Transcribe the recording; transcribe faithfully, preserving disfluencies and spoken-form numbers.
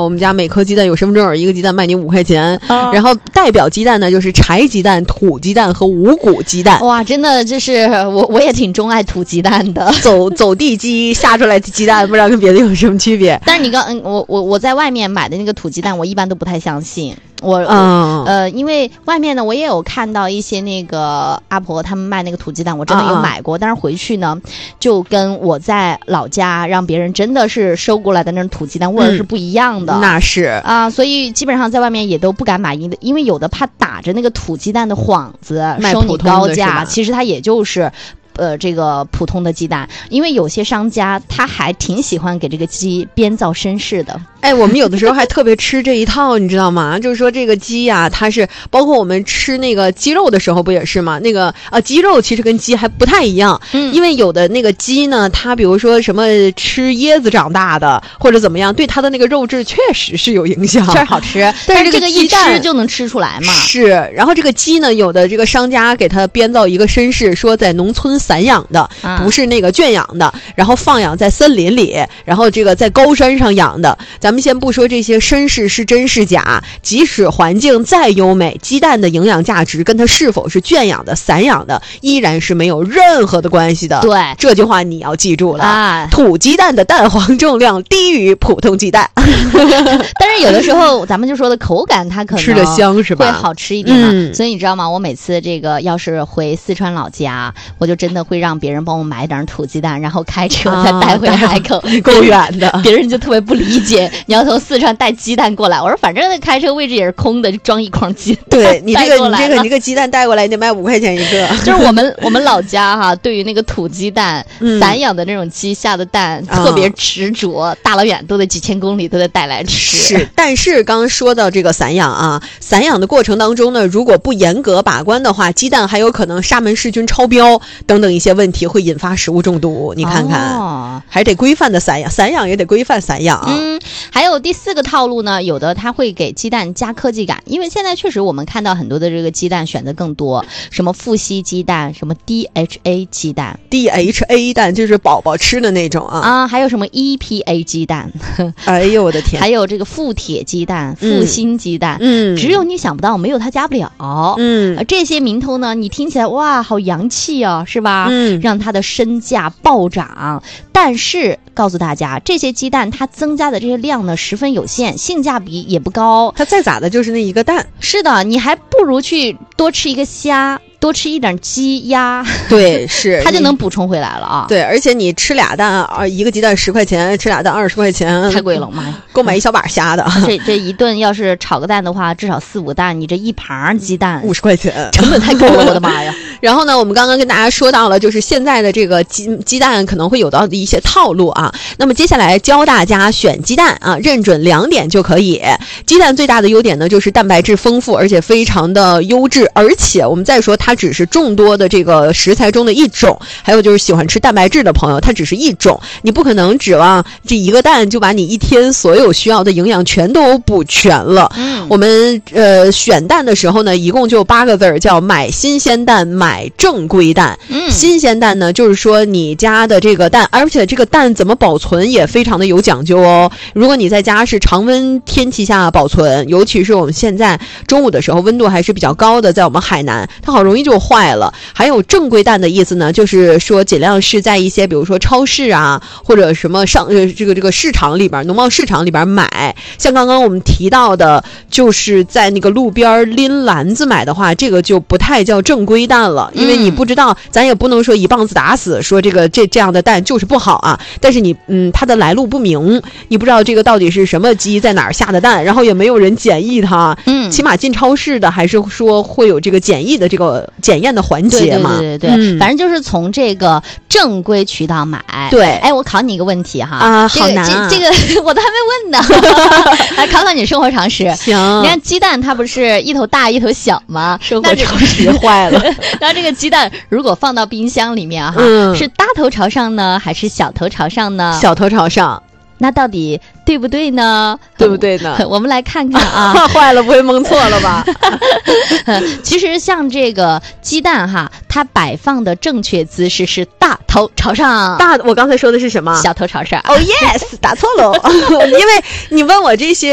我们家每颗鸡蛋有身份证，一个鸡蛋卖你五块钱、哦、然后代表鸡蛋呢就是柴鸡蛋、土鸡蛋和五谷鸡蛋。 哇，真的就是我我也挺钟爱土鸡蛋的， 走走地鸡下出来的鸡蛋不知道跟别的有什么区别。 但是你刚我我我在外面买的那个土鸡蛋我一般都不太相信，我、 嗯、 呃因为外面呢我也有看到一些那个阿婆他们卖那个土鸡蛋，我真的有买过、嗯、但是回去呢就跟我在老家让别人真的是收过来的那种土鸡蛋味儿是不一样的、 嗯、那是啊、呃，所以基本上在外面也都不敢买，因为有的怕打着那个土鸡蛋的幌子收你高价，其实它也就是呃，这个普通的鸡蛋，因为有些商家他还挺喜欢给这个鸡编造身世的。 哎，我们有的时候还特别吃这一套，你知道吗？就是说这个鸡呀、啊，它是包括我们吃那个鸡肉的时候不也是吗？那个啊，鸡肉其实跟鸡还不太一样，嗯，因为有的那个鸡呢，它比如说什么吃椰子长大的，或者怎么样，对它的那个肉质确实是有影响， 确实好吃。 但是这个一吃就能吃出来嘛。 是，然后这个鸡呢，有的这个商家给它编造一个身世，说在农村散养的，啊、不是那个圈养的，然后放养在森林里，然后这个在高山上养的。咱们先不说这些身世是真是假，即使环境再优美，鸡蛋的营养价值跟它是否是圈养的、散养的，依然是没有任何的关系的。 对， 这句话你要记住了啊！ 土鸡蛋的蛋黄重量低于普通鸡蛋， 但是有的时候咱们就说的口感，它可能吃的香是吧？ 会好吃一点嘛、 嗯。 所以你知道吗？我每次这个要是回四川老家，我就真的会让别人帮我买点土鸡蛋，然后开车再带回海口， 啊、够远的。 别人就特别不理解，你要从四川带鸡蛋过来，我说反正开车位置也是空的，就装一筐鸡蛋。 对你这个你这个你这个鸡蛋带过来，你得卖五块钱一个。 就是我们我们老家哈，对于那个土鸡蛋、嗯、散养的那种鸡下的蛋、嗯、特别执着，大老远都得几千公里都得带来吃。 是，但是刚刚说到这个散养啊，散养的过程当中呢，如果不严格把关的话，鸡蛋还有可能沙门氏菌超标等等一些问题，会引发食物中毒。你看看，哦、还得规范的散养，散养也得规范散养。 嗯，还有第四个套路呢，有的他会给鸡蛋加科技感，因为现在确实我们看到很多的这个鸡蛋选择更多，什么富硒鸡蛋，什么 D H A 鸡蛋 ，D H A 蛋就是宝宝吃的那种啊啊，还有什么 E P A 鸡蛋， 哎呦我的天， 还有这个富铁鸡蛋、富锌鸡蛋， 嗯， 只有你想不到，没有它加不了， 嗯， 呃、这些名头呢，你听起来哇，好洋气哦，是吧？ 嗯， 让它的身价暴涨，但是告诉大家，这些鸡蛋它增加的这些量呢，十分有限，性价比也不高。 它再咋的就是那一个蛋。 是的，你还不如去多吃一个虾，多吃一点鸡鸭， 对，是它就能补充回来了啊。 对，而且你吃俩蛋啊，一个鸡蛋十块钱，吃俩蛋二十块钱， 太贵了，妈呀！ 够买一小把虾的。 这这一顿要是炒个蛋的话，至少四五蛋，你这一盘鸡蛋五十块钱， 成本太高了，我的妈呀！ 然后呢，我们刚刚跟大家说到了，就是现在的这个鸡鸡蛋可能会有到的一些套路啊。那么接下来教大家选鸡蛋啊，认准两点就可以。鸡蛋最大的优点呢，就是蛋白质丰富，而且非常的优质。而且我们再说，它只是众多的这个食材中的一种。还有就是喜欢吃蛋白质的朋友，它只是一种，你不可能指望这一个蛋就把你一天所有需要的营养全都补全了。 嗯， 我们呃选蛋的时候呢，一共就八个字儿，叫买新鲜蛋，买正规蛋。 嗯， 新鲜蛋呢，就是说你家的这个蛋，而且这个蛋怎么保存也非常的有讲究哦。如果你在家是常温天气下保存，尤其是我们现在中午的时候温度还是比较高的，在我们海南，它好容易就坏了。还有正规蛋的意思呢，就是说尽量是在一些比如说超市啊，或者什么上呃这个这个市场里边，农贸市场里边买。像刚刚我们提到的，就是在那个路边拎篮子买的话，这个就不太叫正规蛋了，因为你不知道，嗯、咱也不能说一棒子打死，说这个这这样的蛋就是不好啊。但是你嗯，它的来路不明，你不知道这个到底是什么鸡在哪儿下的蛋，然后也没有人检疫它。 嗯， 起码进超市的还是说会有这个检疫的这个检验的环节嘛。 对对对对对，嗯、反正就是从这个正规渠道买。 对， 哎，我考你一个问题哈啊，好难啊， 这个这个我都还没问呢，来考考你生活常识。 行， 你看鸡蛋它不是一头大一头小吗？ 生活常识坏了。 然后这个鸡蛋如果放到冰箱里面哈， 嗯、 是大头朝上呢，还是小头朝上呢？ 小头朝上。 那到底对不对呢？ 对不对呢？ 我们来看看啊， 坏了，不会蒙错了吧？ 其实像这个鸡蛋哈，它摆放的正确姿势是大头朝上。 大，我刚才说的是什么？ 小头朝上。 哦、oh, ，yes， 打错了，因为你问我这些。